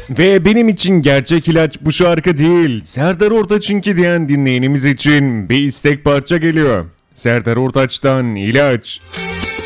Ve benim için gerçek ilaç bu şarkı değil. Serdar Ortaç'ınki diyen dinleyenimiz için bir istek parça geliyor. Serdar Ortaç'tan ilaç.